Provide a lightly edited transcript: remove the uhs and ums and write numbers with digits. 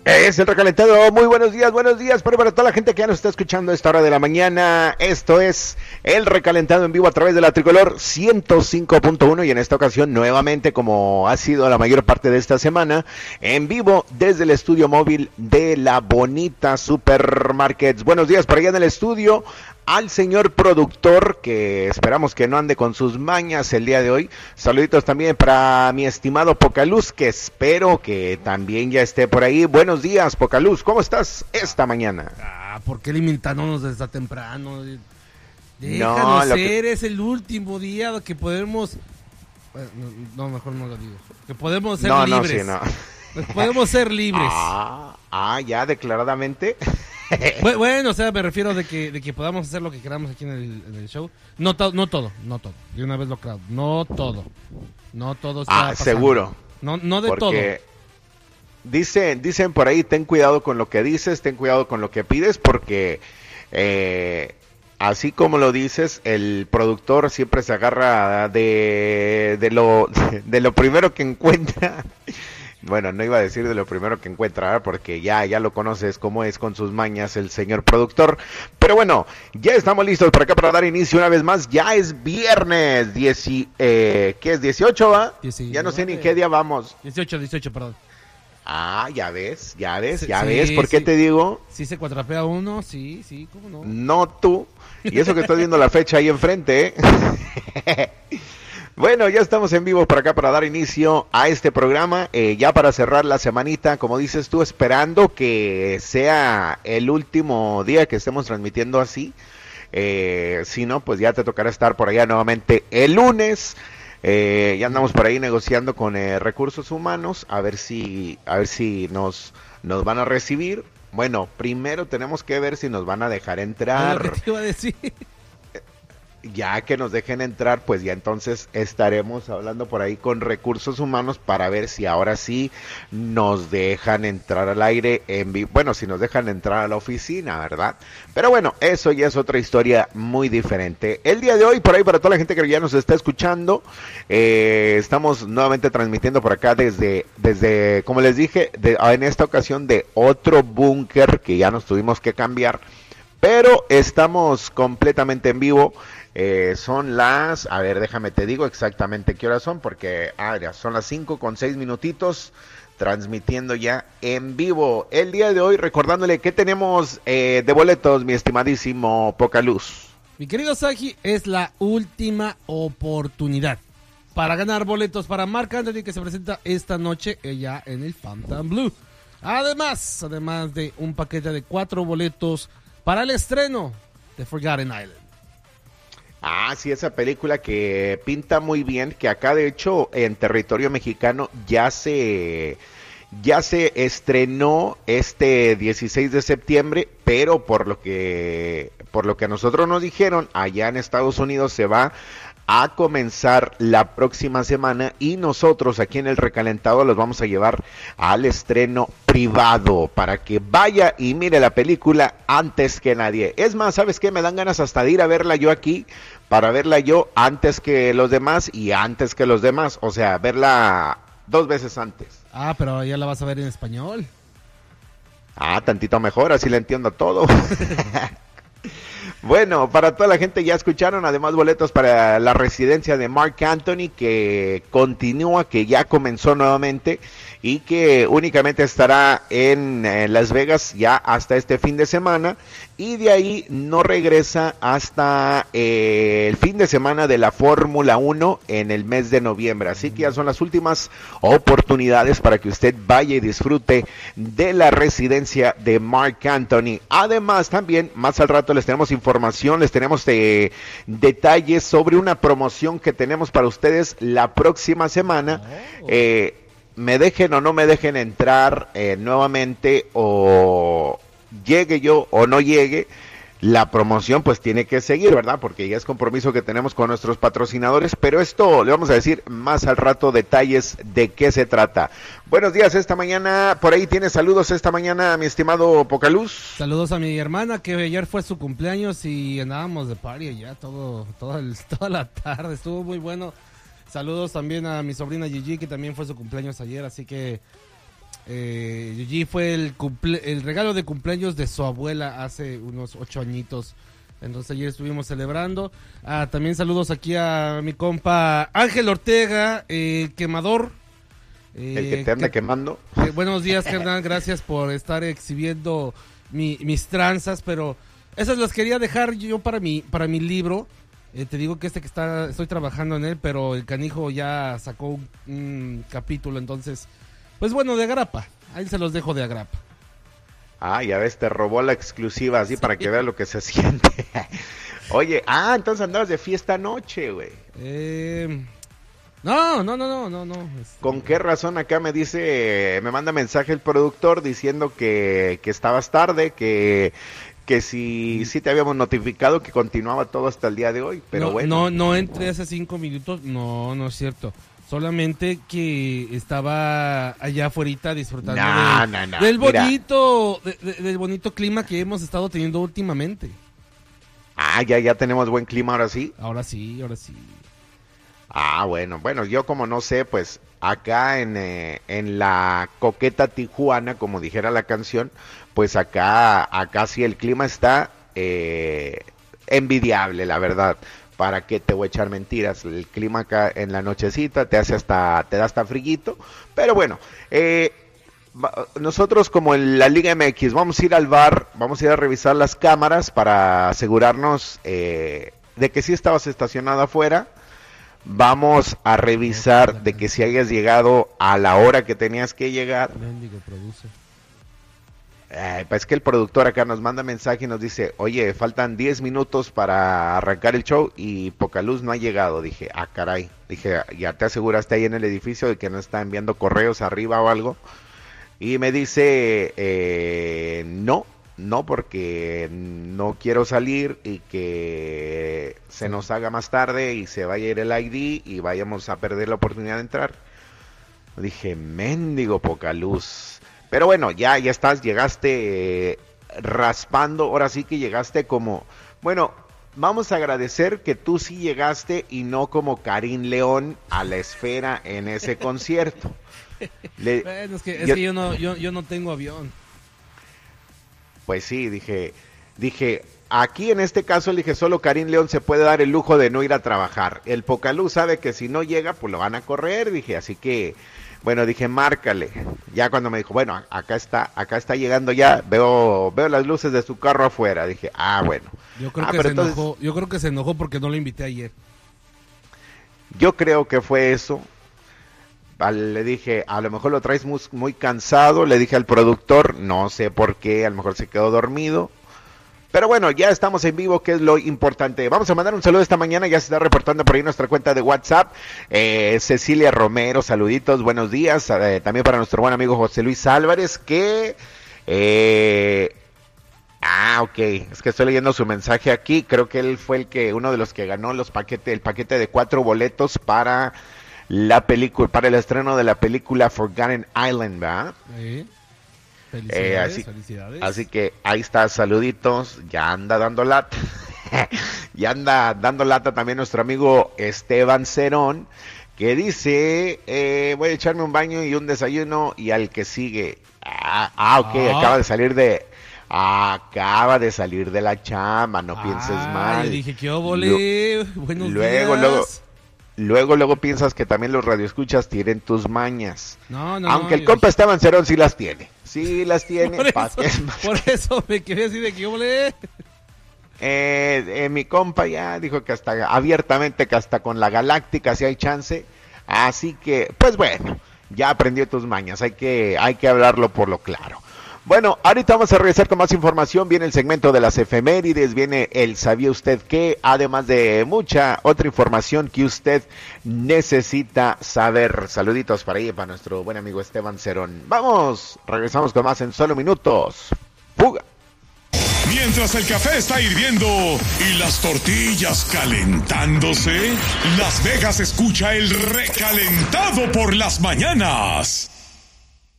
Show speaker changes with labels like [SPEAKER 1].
[SPEAKER 1] Es el recalentado, muy buenos días, pero para toda la gente que ya nos está escuchando a esta hora de la mañana, esto es el recalentado en vivo a través de la Tricolor 105.1 y en esta ocasión nuevamente, como ha sido la mayor parte de esta semana, en vivo desde el estudio móvil de la Bonita Supermarkets. Buenos días por allá en el estudio. Al señor productor, que esperamos que no ande con sus mañas el día de hoy. Saluditos también para mi estimado Pocaluz, que espero que también ya esté por ahí. Buenos días, Pocaluz, ¿cómo estás esta mañana?
[SPEAKER 2] ¿Por qué limitándonos desde temprano? Déjanos ser, es el último día que podemos... No, mejor no lo digo. Que podemos ser libres. Podemos ser libres.
[SPEAKER 1] Ya declaradamente...
[SPEAKER 2] Bueno, o sea, me refiero de que podamos hacer lo que queramos aquí en el show. No todo. De una vez lo creo. No todo está pasando.
[SPEAKER 1] Seguro.
[SPEAKER 2] No de todo.
[SPEAKER 1] Dicen por ahí, ten cuidado con lo que dices, ten cuidado con lo que pides, porque así como lo dices, el productor siempre se agarra de lo primero que encuentra. Bueno, no iba a decir de lo primero que encuentra, porque ya lo conoces cómo es con sus mañas el señor productor. Pero bueno, ya estamos listos por acá para dar inicio una vez más. Ya es viernes, ¿qué es? 18, ¿va?
[SPEAKER 2] 19.
[SPEAKER 1] Ya no sé ni qué día vamos.
[SPEAKER 2] 18, perdón.
[SPEAKER 1] Ya ves. ¿Por qué te digo?
[SPEAKER 2] Sí se cuatrapea uno, sí, ¿cómo no?
[SPEAKER 1] No tú. Y eso que estoy viendo la fecha ahí enfrente, ¿eh? Bueno, ya estamos en vivo por acá para dar inicio a este programa, ya para cerrar la semanita, como dices tú, esperando que sea el último día que estemos transmitiendo así. Si no, pues ya te tocará estar por allá nuevamente el lunes. Ya andamos por ahí negociando con recursos humanos, a ver si nos van a recibir. Bueno, primero tenemos que ver si nos van a dejar entrar.
[SPEAKER 2] ¿Qué te iba a decir?
[SPEAKER 1] Ya que nos dejen entrar, pues ya entonces estaremos hablando por ahí con recursos humanos para ver si ahora sí nos dejan entrar al aire en vivo. Bueno, si nos dejan entrar a la oficina, ¿verdad? Pero bueno, eso ya es otra historia muy diferente. El día de hoy, por ahí para toda la gente que ya nos está escuchando, estamos nuevamente transmitiendo por acá desde como les dije, en esta ocasión de otro búnker que ya nos tuvimos que cambiar. Pero estamos completamente en vivo. Son las, a ver, déjame te digo exactamente qué horas son, porque ya son las 5:06, transmitiendo ya en vivo. El día de hoy, recordándole que tenemos de boletos, mi estimadísimo Pocaluz.
[SPEAKER 2] Mi querido Saji, es la última oportunidad para ganar boletos para Marc Anthony, que se presenta esta noche ya en el Fontainebleau. Además de un paquete de 4 boletos para el estreno de Forgotten Island.
[SPEAKER 1] Sí, esa película que pinta muy bien, que acá de hecho en territorio mexicano ya se estrenó este 16 de septiembre, pero por lo que a nosotros nos dijeron, allá en Estados Unidos se va a comenzar la próxima semana y nosotros aquí en el recalentado los vamos a llevar al estreno privado para que vaya y mire la película antes que nadie. Es más, ¿sabes qué? Me dan ganas hasta de ir a verla yo aquí, para verla yo antes que los demás y antes que los demás, o sea, verla 2 veces antes.
[SPEAKER 2] Pero ya la vas a ver en español.
[SPEAKER 1] Tantito mejor, así le entiendo todo. Bueno, para toda la gente ya escucharon, además boletos para la residencia de Marc Anthony, que continúa, que ya comenzó nuevamente y que únicamente estará en Las Vegas ya hasta este fin de semana, y de ahí no regresa hasta el fin de semana de la Fórmula 1 en el mes de noviembre. Así que ya son las últimas oportunidades para que usted vaya y disfrute de la residencia de Marc Anthony. Además, también más al rato les tenemos información, les tenemos detalles sobre una promoción que tenemos para ustedes la próxima semana. Me dejen o no me dejen entrar nuevamente, o llegue yo o no llegue, la promoción pues tiene que seguir, ¿verdad? Porque ya es compromiso que tenemos con nuestros patrocinadores, pero esto le vamos a decir más al rato detalles de qué se trata. Buenos días esta mañana, por ahí tienes saludos esta mañana, mi estimado Pocaluz.
[SPEAKER 2] Saludos a mi hermana, que ayer fue su cumpleaños y andábamos de party allá toda la tarde, estuvo muy bueno. Saludos también a mi sobrina Gigi, que también fue su cumpleaños ayer, así que Gigi fue el regalo de cumpleaños de su abuela hace unos 8 añitos. Entonces ayer estuvimos celebrando. También saludos aquí a mi compa Ángel Ortega, quemador.
[SPEAKER 1] El que te anda quemando.
[SPEAKER 2] Buenos días, Hernán. Gracias por estar exhibiendo mis tranzas, pero esas las quería dejar yo para mi libro. Te digo que estoy trabajando en él, pero el canijo ya sacó un capítulo, entonces, pues bueno, de agrapa. Ahí se los dejo de agrapa.
[SPEAKER 1] Ya ves, te robó la exclusiva así, sí, para que veas lo que se siente. Oye, entonces andabas de fiesta anoche, güey.
[SPEAKER 2] No.
[SPEAKER 1] ¿Con qué razón acá me manda mensaje el productor diciendo que estabas tarde, que si te habíamos notificado que continuaba todo hasta el día de hoy, pero bueno.
[SPEAKER 2] No entré hace 5 minutos, no es cierto. Solamente que estaba allá afuera disfrutando del bonito clima que hemos estado teniendo últimamente.
[SPEAKER 1] Ya tenemos buen clima ahora sí.
[SPEAKER 2] Ahora sí.
[SPEAKER 1] Bueno, yo como no sé, pues acá en la coqueta Tijuana, como dijera la canción, pues acá sí el clima está envidiable, la verdad. ¿Para qué te voy a echar mentiras? El clima acá en la nochecita te da hasta friguito, pero bueno, nosotros como en la Liga MX vamos a ir al bar, vamos a ir a revisar las cámaras para asegurarnos de que sí estabas estacionado afuera. Vamos a revisar de que si hayas llegado a la hora que tenías que llegar. Pues que el productor acá nos manda mensaje y nos dice, oye, faltan 10 minutos para arrancar el show y Pocaluz no ha llegado. Dije, caray. Dije, ¿ya te aseguraste ahí en el edificio de que no está enviando correos arriba o algo? Y me dice, no, porque no quiero salir y que se nos haga más tarde y se vaya a ir el ID y vayamos a perder la oportunidad de entrar. Dije, mendigo Pocaluz. Pero bueno, ya estás, llegaste raspando, ahora sí que llegaste como... Bueno, vamos a agradecer que tú sí llegaste y no como Karim León a la Esfera en ese concierto.
[SPEAKER 2] Bueno, es que yo no tengo avión.
[SPEAKER 1] Pues sí, dije, aquí en este caso le dije, solo Karim León se puede dar el lujo de no ir a trabajar. El Pocaluz sabe que si no llega, pues lo van a correr, dije, así que... Bueno, dije, márcale. Ya cuando me dijo, bueno, acá está llegando ya, veo las luces de su carro afuera. Dije, bueno.
[SPEAKER 2] Yo creo que se enojó porque no lo invité ayer.
[SPEAKER 1] Yo creo que fue eso. Le dije, a lo mejor lo traes muy cansado. Le dije al productor, no sé por qué, a lo mejor se quedó dormido. Pero bueno, ya estamos en vivo, que es lo importante. Vamos a mandar un saludo esta mañana, ya se está reportando por ahí nuestra cuenta de WhatsApp. Cecilia Romero, saluditos, buenos días. También para nuestro buen amigo José Luis Álvarez, que... ok, es que estoy leyendo su mensaje aquí. Creo que él fue uno de los que ganó el paquete de 4 boletos para la película, para el estreno de la película Forgotten Island, ¿verdad?
[SPEAKER 2] Sí. Felicidades.
[SPEAKER 1] Así que ahí está, saluditos, ya anda dando lata. Ya anda dando lata también nuestro amigo Esteban Cerón, que dice, voy a echarme un baño y un desayuno y al que sigue. Acaba de salir de la chamba, no pienses mal.
[SPEAKER 2] Yo dije, ¿qué óvole? Buenos días.
[SPEAKER 1] Luego piensas que también los radioescuchas tienen tus mañas.
[SPEAKER 2] No.
[SPEAKER 1] Aunque el compa Esteban Cerón sí las tiene. Sí las tiene.
[SPEAKER 2] Por eso me quedé así de que óvole.
[SPEAKER 1] Mi compa ya dijo que abiertamente que hasta con la Galáctica si hay chance. Así que, pues bueno, ya aprendió tus mañas. Hay que hablarlo por lo claro. Bueno, ahorita vamos a regresar con más información. Viene el segmento de las efemérides, viene el ¿sabía usted qué? Además de mucha otra información que usted necesita saber. Saluditos para ahí, para nuestro buen amigo Esteban Cerón. Vamos, regresamos con más en solo minutos. ¡Fuga!
[SPEAKER 3] Mientras el café está hirviendo y las tortillas calentándose, Las Vegas escucha el recalentado por las mañanas.